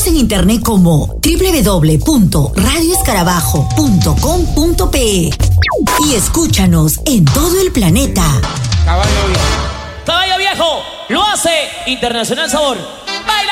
Búscanos en internet como www.radioescarabajo.com.pe y escúchanos en todo el planeta. Caballo Viejo. Caballo Viejo lo hace Internacional Sabor.